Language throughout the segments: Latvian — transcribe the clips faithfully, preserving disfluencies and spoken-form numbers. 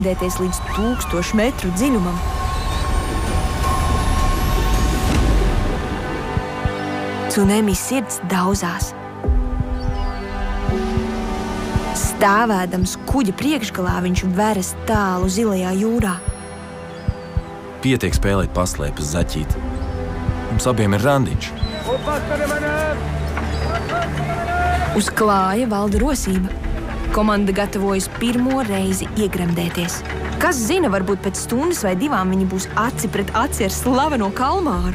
dēties līdz tūkstošu metru dziļumam. Tsunami sirds daudzās. Stāvēdams kuģa priekšgalā, viņš veras tālu zilajā jūrā. Pietiek spēlēt paslēpes, zaķīt. Mums abiem ir randiņš. Uz klāja valda rosība. Komanda gatavojas pirmo reizi iegremdēties. Kas zina, varbūt pēc stundas vai divām viņi būs aci pret aci ar slaveno kalmāru.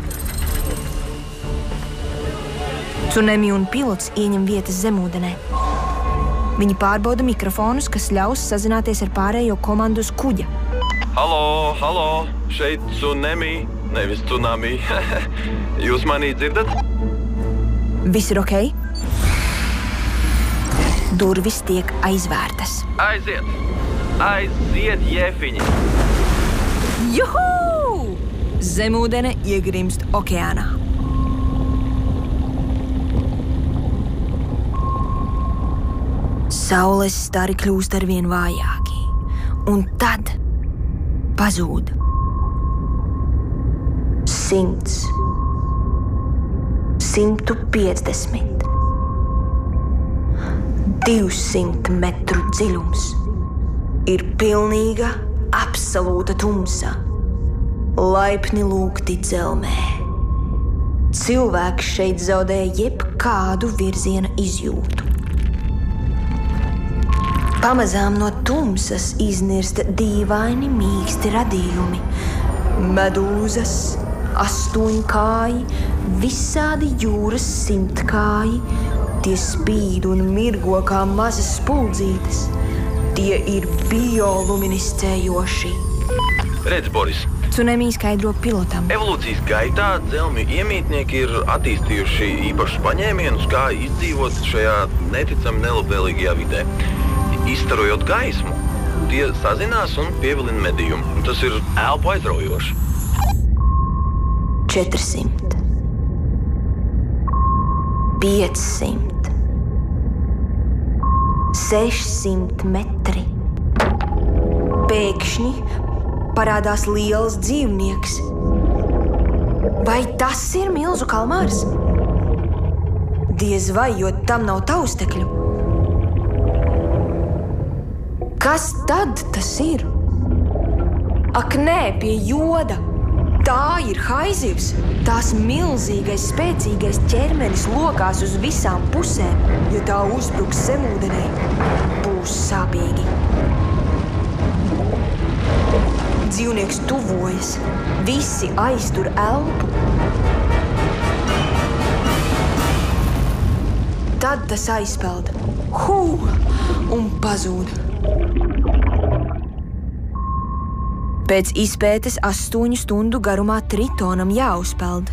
Tsunami un pilots ieņem vietas zemūdenē. Viņi pārbauda mikrofonus, kas ļaus sazināties ar pārējo komandu uz kuģa. Halo, halo, šeit Tsunami, nevis Tsunami. Jūs mani dzirdat? Viss ir ok? Durvis tiek aizvērtas. Aiziet! Aiziet, jēfiņi! Juhu! Zemūdene iegrimst okeānā. Saules stari kļūst arvien vājāki, un tad pazūd. Simts, simtu piecdesmit, divsimt metru dziļums. Ir pilnīga, absolūta tumsa. Laipni lūgti dzelmē. Cilvēks šeit zaudē jebkādu virziena izjūtu. Pamazām no tumsas iznirst dīvaini mīksti radījumi. Medūzas, astoņkāji, visādi jūras simtkāji. Tie spīd un mirgo kā mazas spuldzītes. Tie ir bioluminiscējoši. Redz, Boris. Tsunami skaidro pilotam. Evolūcijas gaitā dzelmju iemītnieki ir attīstījuši īpašus paņēmienus, kā izdzīvot šajā neticami nelabvēlīgajā vidē. Izstarojot gaismu, tie sazinās un pievilina medījumu. Tas ir elpu aizraujoši. Četrsimt. Piecsimt. Sešsimt metri. Pēkšņi parādās liels dzīvnieks. Vai tas ir milzu kalmārs? Diez vai, jo tam nav taustekļu. Kas tad tas ir? Ak nē, pie joda! Tā ir haizivs! Tās milzīgais, spēcīgais ķermenis lokās uz visām pusēm. Ja tā uzbruks zemūdenē, būs sāpīgi. Dzīvnieks tuvojas. Visi aiztur elpu. Tad tas aizpeld. Hū! Un pazūd. Pēc izpētes astoņu stundu garumā Tritonam jāuzpeld.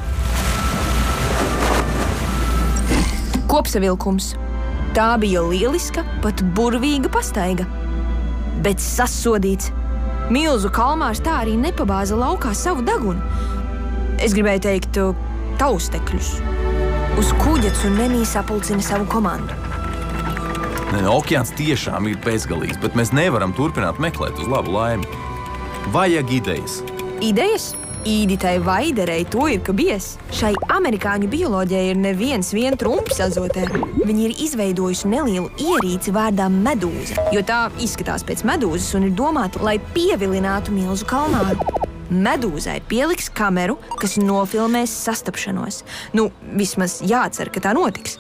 Kopsavilkums. Tā bija lieliska, pat burvīga pastaiga. Bet sasodīts. Milzu kalmārs tā arī nepabāza laukā savu degunu. Es gribēju teikt taustekļus. Uz kuģa Tsunami sapulcina savu komandu. Ne, okeāns tiešām ir bezgalīgs, bet mēs nevaram turpināt meklēt uz labu laimi. Vajag idejas. Idejas? Īditai Vaiderei to ir, ka bies. Šai amerikāņu bioloģijai ir neviens vien trumps azotē. Viņi ir izveidojuši nelielu ierīci vārdā medūza, jo tā izskatās pēc medūzas un ir domāta, lai pievilinātu milzu kalmāru. Medūzai pieliks kameru, kas nofilmēs sastapšanos. Nu, vismaz jācer, ka tā notiks.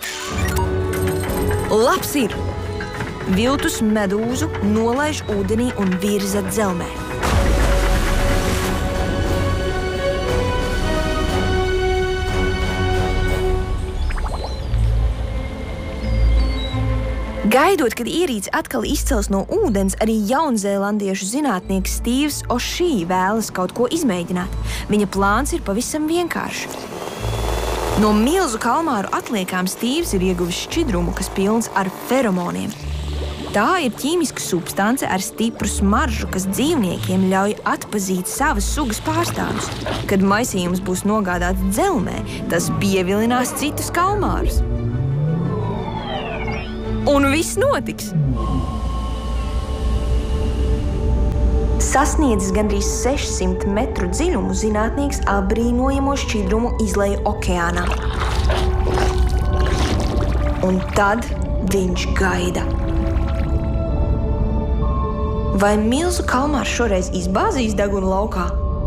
Labs ir! Viltus medūzu nolaiž ūdenī un virza dzelmē. Gaidot, kad ierīce atkal izcels no ūdens, arī jaunzēlandiešu zinātnieks Steves O'Shea vēlas kaut ko izmēģināt. Viņa plāns ir pavisam vienkāršs. No milzu kalmāru atliekām Steves ir ieguvis šķidrumu, kas pilns ar feromoniem. Tā ir ķīmiska substance ar stipru smaržu, kas dzīvniekiem ļauj atpazīt savas sugas pārstāvus. Kad maisījums būs nogādāts dzelmē, tas pievilinās citus kalmārus. Un viss notiks! Sasniedzis gandrīz sešsimt metru dziļumu, zinātnieks apbrīnojamo šķidrumu izlej okeānā. Un tad viņš gaida. Vai milzu kalmārs šoreiz izbāzīs degunu laukā?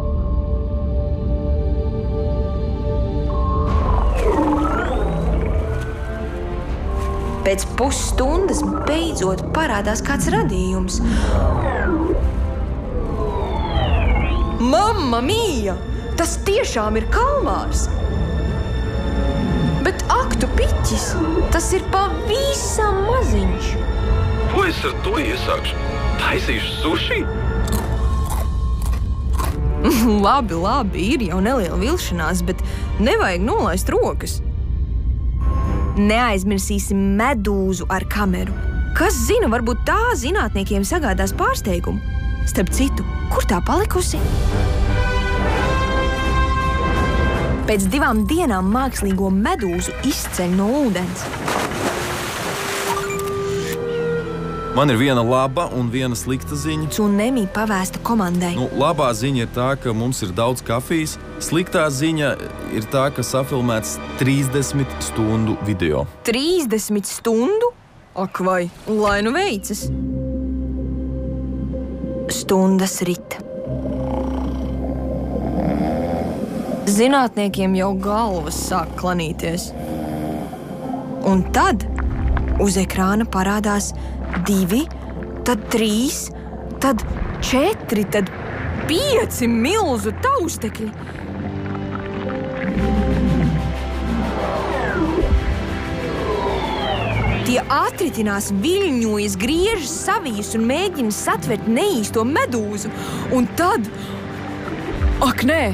Pēc pusstundas beidzot parādās kāds radījums. Mamma mija! Tas tiešām ir kalmārs! Bet ak tu piķis! Tas ir pavisam maziņš! Ko es ar to iesākšu? Taisīšu suši? Labi, labi, ir jau neliela vilšanās, bet nevajag nolaist rokas. Neaizmirsīsim medūzu ar kameru. Kas zina, varbūt tā zinātniekiem sagādās pārsteigumu. Starp citu, kur tā palikusi? Pēc divām dienām mākslīgo medūzu izceļ no ūdens. Man ir viena laba un viena slikta ziņa. Tsunemi pavēsta komandai. Nu, labā ziņa ir tā, ka mums ir daudz kafijas. Sliktā ziņa ir tā, ka safilmēts trīsdesmit stundu video. trīsdesmit stundu? Ak vai, lai nu veicas. Stundas rita. Zinātniekiem jau galvas sāk klanīties. Un tad uz ekrāna parādās divi, tad trīs, tad četri, tad pieci milzu taustekļi. Tie atritinās, viļņojas, griežas, savijas un mēģina satvert neīsto medūzu. Un tad... Ak, nē!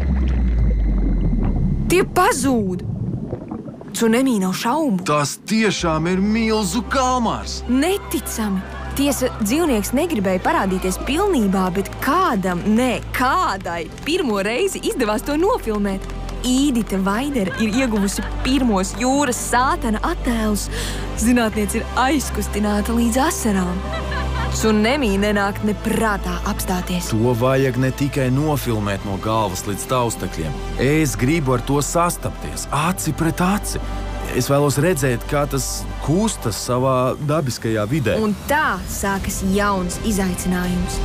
Tie pazūd! Tsunemi nav šaubu. Tas tiešām ir milzu kalmārs. Neticami! Tiesa, dzīvnieks negribēja parādīties pilnībā, bet kādam, ne, kādai pirmo reizi izdevās to nofilmēt. Īdita Vaidere ir ieguvusi pirmos jūras sātana attēlus. Zinātniece ir aizkustināta līdz asarām. Tsunemi nenāk ne prātā apstāties. To vajag ne tikai nofilmēt no galvas līdz taustekļiem. Es gribu ar to sastapties, aci pret aci. Es vēlos redzēt, kā tas kustas savā dabiskajā vidē. Un tā sākas jauns izaicinājums.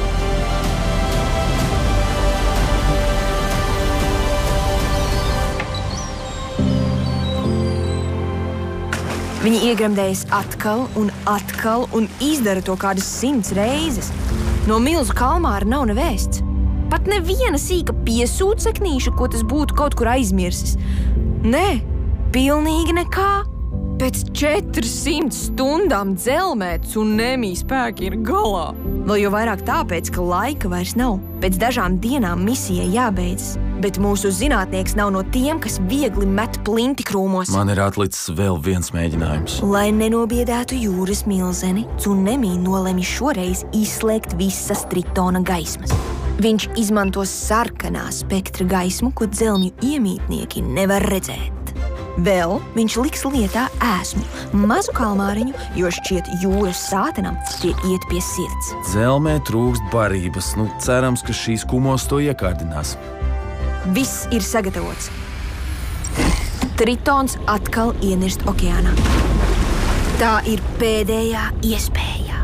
Viņi iegremdējas atkal un atkal un izdara to kādas simts reizes. No milzu kalmāra nav nevēsts. Pat neviena sīka piesūceknīša, ko tas būtu kaut kur aizmirsis. Nē, pilnīgi nekā. Pēc četrsimt stundām dzelmē Tsunemi spēki ir galā. Vēl jau vairāk tāpēc, ka laika vairs nav. Pēc dažām dienām misijai jābeidzas. Bet mūsu zinātnieks nav no tiem, kas viegli met plinti krūmos. Man ir atlicis vēl viens mēģinājums. Lai nenobiedētu jūras milzeni, Tsunemi nolemj šoreiz izslēgt visas Tritona gaismas. Viņš izmantos sarkanā spektra gaismu, ko dzelmju iemītnieki nevar redzēt. Vēl viņš liks lietā ēsmu, mazu kalmāriņu, jo šķiet jūras sātanam tie iet pie sirds. Dzelmē trūkst barības. Nu, cerams, ka šīs kumos to iekārdinās. Viss ir sagatavots. Tritons atkal ienirst okeānā. Tā ir pēdējā iespēja.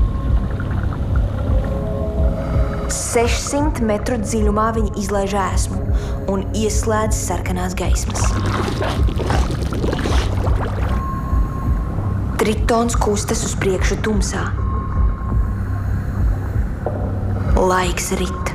sešsimt metru dziļumā viņi izlaiž ēsmu un ieslēdz sarkanās gaismas. Tritons kustas uz priekšu tumsā. Laiks rit.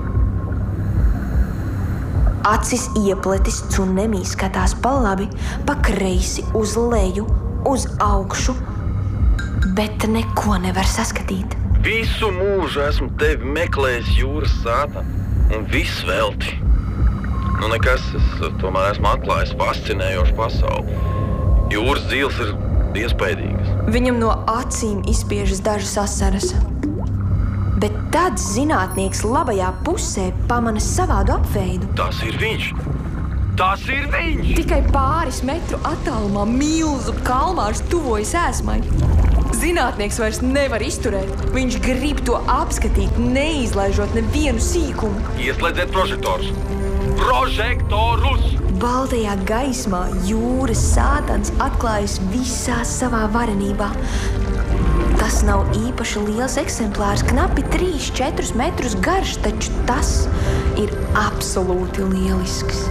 Acis iepletis, Tsunemi skatās pa labi, pa kreisi, uz leju, uz augšu, bet neko nevar saskatīt. Visu mūžu esmu tevi meklējis jūras sātā, un viss velti. Nu nekas, es tomēr esmu atklājis fascinējošu pasauli. Jūras dzīves ir iespaidīgas. Viņam no acīm izspiežas dažas asaras. Bet tad zinātnieks labajā pusē pamana savādu apveidu. Tas ir viņš! Tas ir viņš! Tikai pāris metru attālumā milzu kalmārs tuvojas ēsmai. Zinātnieks vairs nevar izturēt. Viņš grib to apskatīt, neizlaižot nevienu sīkumu. Ieslēdziet prožektorus! Prožektorus! Baltajā gaismā jūras sātans atklājas visā savā varenībā. Tas nav īpaši liels eksemplārs, knapi trīs četrus metrus garš, taču tas ir absolūti lielisks.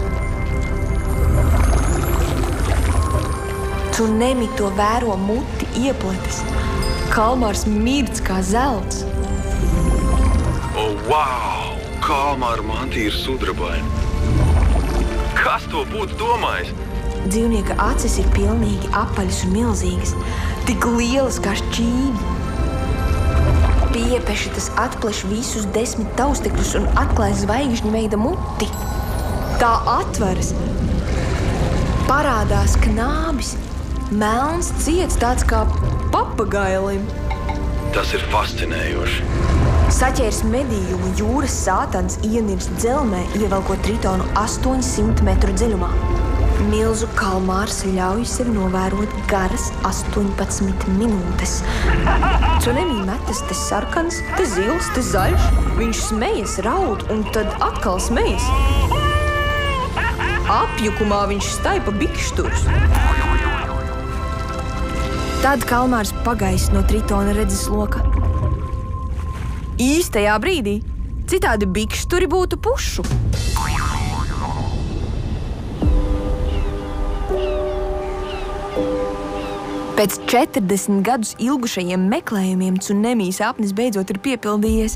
Tsunemi to vēro muti iepletis. Kalmārs mirdz kā zelts. O, wow! Kalmāra mantija ir sudrabaina. Kas to būtu domājis? Dzīvnieka acis ir pilnīgi apaļas un milzīgas, tik lielas kā šķīvi. Piepeši tas atpleš visus desmit taustekļus un atklāj zvaigžņu veida muti. Tā atveras. Parādās knābis. Melns ciets tāds kā papagailim. Tas ir fascinējoši. Saķērs medījumu jūras sātans ienirst dzelmē, ievelkot tritonu astoņsimt metru dziļumā. Milzu kalmārs ļauj sevi novērot garas astoņpadsmit minūtes. Tsunemi metas te sarkans, te zils, te zaļš. Viņš smejas, raud un tad atkal smejas. Apjukumā viņš staipa bikšturus. Tad kalmārs pagaisa no tritona redzes loka. Īstajā brīdī, citādi bikšturi būtu pušu. Pēc četrdesmit gadus ilgušajiem meklējumiem tsunemi sapnis beidzot ir piepildījies.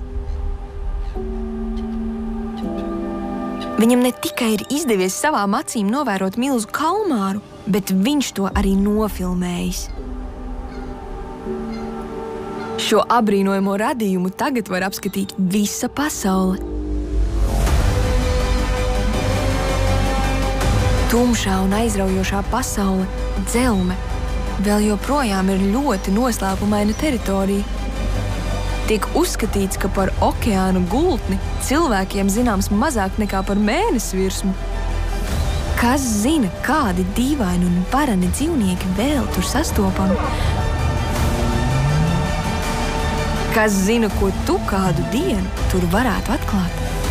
Viņam ne tikai ir izdevies savām acīm novērot milzu kalmāru, bet viņš to arī nofilmējis. Šo abrīnojamo radījumu tagad var apskatīt visa pasaule. Tumšā un aizraujošā pasaule, dzelme, vēl joprojām ir ļoti noslēpumaina teritorija. Tiek uzskatīts, ka par okeānu gultni cilvēkiem zināms mazāk nekā par mēnesi virsmu. Kas zina, kādi dīvaini un varani dzīvnieki vēl tur sastopami? Kas zina, ko tu kādu dienu tur varētu atklāt?